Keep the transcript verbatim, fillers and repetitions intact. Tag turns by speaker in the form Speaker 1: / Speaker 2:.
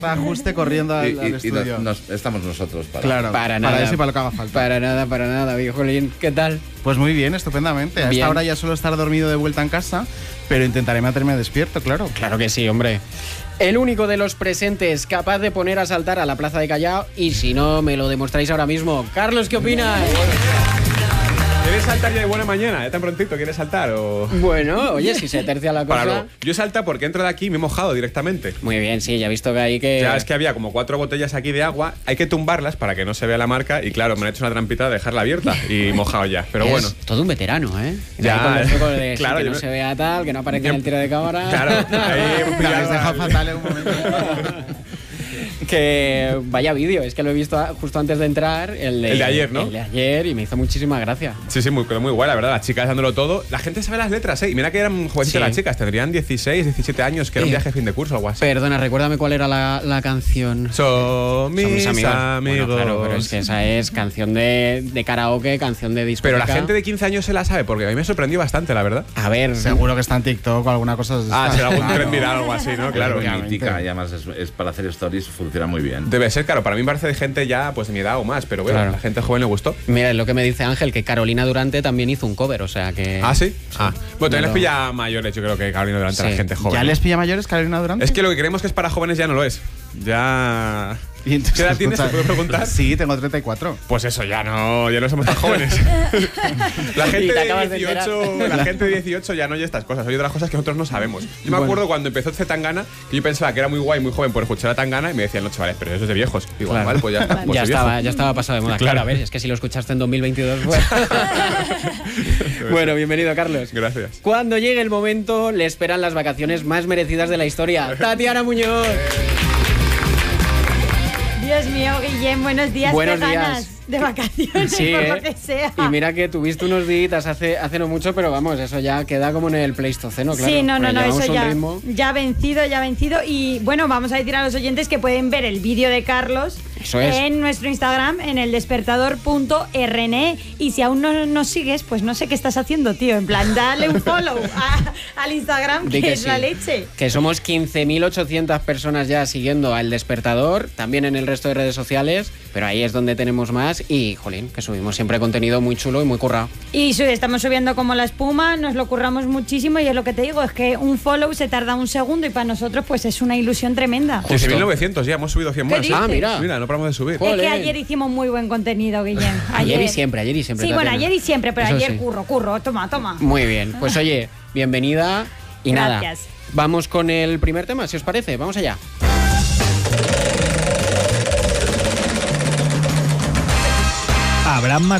Speaker 1: ajuste corriendo al,
Speaker 2: y,
Speaker 1: al
Speaker 2: y,
Speaker 1: estudio.
Speaker 2: Y nos, nos, estamos nosotros para...
Speaker 1: Claro,
Speaker 3: para nada.
Speaker 1: Para eso y para lo que haga falta.
Speaker 3: Para nada, para nada, Jolín. ¿Qué tal?
Speaker 1: Pues muy bien, estupendamente. A
Speaker 3: Bien.
Speaker 1: esta hora ya suelo estar dormido de vuelta en casa, pero intentaré mantenerme despierto, claro.
Speaker 3: Claro que sí, hombre. El único de los presentes capaz de poner a saltar a la Plaza de Callao, y si no, me lo demostráis ahora mismo. Carlos, ¿qué opinas?
Speaker 4: ¿Quieres saltar ya de buena mañana? ¿Eh? ¿Tan prontito quieres saltar? O...
Speaker 3: Bueno, oye, si se tercia la cosa...
Speaker 4: Páralo. Yo salta porque entro de aquí y me he mojado directamente.
Speaker 3: Muy bien, sí, ya he visto que hay que...
Speaker 4: Ya es que había como cuatro botellas aquí de agua, hay que tumbarlas para que no se vea la marca y claro, me han hecho una trampita de dejarla abierta y mojado ya, pero
Speaker 3: es
Speaker 4: bueno.
Speaker 3: todo un veterano, ¿eh?
Speaker 4: Ya,
Speaker 3: Ahí con los trucos de,
Speaker 4: claro,
Speaker 3: sí, que
Speaker 4: yo
Speaker 3: no
Speaker 4: me...
Speaker 3: se vea tal, que no aparezca en el tiro de cámara...
Speaker 4: Claro, ahí hemos
Speaker 1: Me habéis dejado
Speaker 4: pillado...
Speaker 1: fatal en un momento.
Speaker 3: Que vaya vídeo, es que lo he visto justo antes de entrar. El de,
Speaker 4: El de ayer, ¿no?
Speaker 3: El de ayer y me hizo muchísima gracia.
Speaker 4: Sí, sí, muy, muy guay, la verdad. Las chicas dándolo todo. La gente sabe las letras, ¿eh? Y mira que eran jovencitas
Speaker 3: Sí.
Speaker 4: las chicas. Tendrían dieciséis, diecisiete años, que era un
Speaker 3: Eh.
Speaker 4: viaje de fin de curso o algo así.
Speaker 3: Perdona, recuérdame cuál era la, la canción.
Speaker 4: Son mis,
Speaker 3: Son mis amigos.
Speaker 4: amigos.
Speaker 3: Bueno, claro, pero es que esa es canción de, de karaoke, canción de discoteca.
Speaker 4: Pero la gente de quince años se la sabe, porque a mí me sorprendió bastante, la verdad.
Speaker 3: A ver...
Speaker 1: Seguro que está en TikTok o alguna cosa.
Speaker 4: Ah, será algún
Speaker 1: Claro.
Speaker 4: tren viral o algo así, ¿no? Claro.
Speaker 2: Es muy mítica y además es, es para hacer stories, funciona muy bien.
Speaker 4: Debe ser, claro. Para mí me parece de gente ya pues de mi edad o más, pero bueno,
Speaker 3: Claro.
Speaker 4: a la gente joven le gustó.
Speaker 3: Mira, es lo que me dice Ángel, que Carolina Durante también hizo un cover, o sea que...
Speaker 4: ¿Ah, sí? Ah. Bueno, también
Speaker 3: Pero-
Speaker 4: les pilla mayores, yo creo que Carolina Durante a
Speaker 3: Sí.
Speaker 4: la gente joven.
Speaker 1: ¿Ya les pilla mayores Carolina Durante?
Speaker 4: Es que lo que creemos que es para jóvenes ya no lo es. Ya...
Speaker 1: Y entonces,
Speaker 4: ¿Qué edad tienes? ¿Te
Speaker 1: escucha-
Speaker 4: puedo preguntar?
Speaker 1: Sí, tengo treinta y cuatro.
Speaker 4: Pues eso, ya no, ya no somos tan jóvenes. La
Speaker 3: Y
Speaker 4: gente
Speaker 3: te acabas
Speaker 4: de
Speaker 3: de enterar.
Speaker 4: dieciocho, la gente de dieciocho ya no oye estas cosas, oye otras cosas que nosotros no sabemos. Yo me
Speaker 3: Bueno.
Speaker 4: acuerdo cuando empezó Zetangana, que yo pensaba que era muy guay, muy joven por escuchar a Tangana y me decían, no, chavales, pero eso es de viejos. Digo,
Speaker 3: Claro.
Speaker 4: vale, pues ya está. Pues
Speaker 3: ya,
Speaker 4: soy
Speaker 3: estaba,
Speaker 4: viejo.
Speaker 3: ya estaba pasado de moda. Claro.
Speaker 4: Claro.
Speaker 3: a ver, es que si lo escuchaste en dos mil veintidós... Pues... bueno, bienvenido, Carlos.
Speaker 4: Gracias.
Speaker 3: Cuando llegue el momento, le esperan las vacaciones más merecidas de la historia. Tatiana Muñoz.
Speaker 5: Dios mío, Guillem, buenos días.
Speaker 3: Buenos
Speaker 5: qué ganas
Speaker 3: días.
Speaker 5: de vacaciones,
Speaker 3: Sí,
Speaker 5: por
Speaker 3: ¿eh?
Speaker 5: lo que sea.
Speaker 3: Y mira que tuviste unos días hace, hace no mucho, pero vamos, eso ya queda como en el Pleistoceno, claro.
Speaker 5: Sí, no, no,
Speaker 3: Porque
Speaker 5: no,
Speaker 3: llevamos
Speaker 5: eso
Speaker 3: un
Speaker 5: ya,
Speaker 3: ritmo.
Speaker 5: ya vencido, ya vencido. Y bueno, vamos a decir a los oyentes que pueden ver el vídeo de Carlos
Speaker 3: Eso es.
Speaker 5: en nuestro Instagram, en el despertador punto r n e. Y si aún no nos sigues, pues no sé qué estás haciendo, tío. En plan, dale un follow a- al Instagram,
Speaker 3: Di
Speaker 5: que,
Speaker 3: que
Speaker 5: es
Speaker 3: sí.
Speaker 5: la leche.
Speaker 3: Que somos quince mil ochocientas personas ya siguiendo al Despertador, también en el resto de redes sociales, pero ahí es donde tenemos más y, jolín, que subimos siempre contenido muy chulo y muy currado.
Speaker 5: Y su- estamos subiendo como la espuma, nos lo curramos muchísimo y es lo que te digo, es que un follow se tarda un segundo y para nosotros pues es una ilusión tremenda.
Speaker 4: quince mil novecientos, ya hemos subido cien
Speaker 5: ¿Qué
Speaker 4: más.
Speaker 5: dices?
Speaker 3: Ah, mira.
Speaker 4: Mira, no paramos de subir.
Speaker 5: Es que
Speaker 3: Jolín.
Speaker 5: ayer hicimos muy buen contenido, Guillem.
Speaker 3: Ayer y siempre, ayer y siempre.
Speaker 5: Sí, bueno,
Speaker 3: Tatiana.
Speaker 5: ayer y siempre, pero
Speaker 3: Eso
Speaker 5: ayer
Speaker 3: sí.
Speaker 5: curro, curro, toma, toma.
Speaker 3: Muy bien, pues oye, bienvenida y nada.
Speaker 5: Gracias.
Speaker 3: Vamos con el primer tema, si os parece, vamos allá.
Speaker 6: Abraham Mateo.